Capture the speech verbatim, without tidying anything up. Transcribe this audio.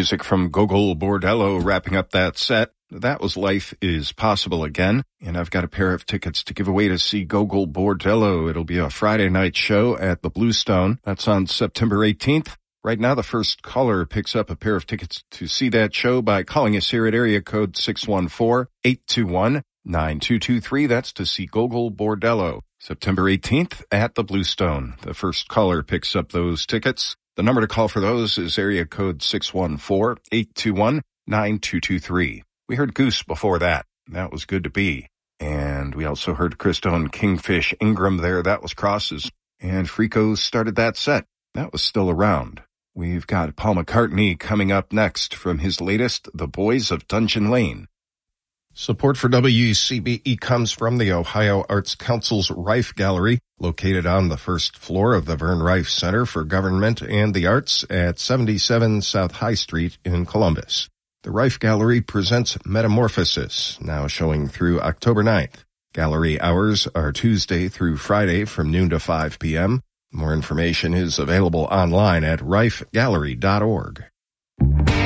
music from Gogol Bordello wrapping up that set. That was Life is Possible Again, and I've got a pair of tickets to give away to see Gogol Bordello. It'll be a Friday night show at the Bluestone. That's on September eighteenth. Right now, the first caller picks up a pair of tickets to see that show by calling us here at area code six one four, eight two one, nine two two three. That's to see Gogol Bordello. September eighteenth at the Bluestone. The first caller picks up those tickets. The number to call for those is area code six one four, eight two one, nine two two three. We heard Goose before that. That was Good to Be. And we also heard Christone Kingfish Ingram there. That was Crosses. And Frico started that set. That was Still Around. We've got Paul McCartney coming up next from his latest, The Boys of Dungeon Lane. Support for W C B E comes from the Ohio Arts Council's Rife Gallery, located on the first floor of the Vern Rife Center for Government and the Arts at seventy-seven South High Street in Columbus. The Rife Gallery presents Metamorphosis, now showing through October ninth. Gallery hours are Tuesday through Friday from noon to five p.m. More information is available online at rife gallery dot org.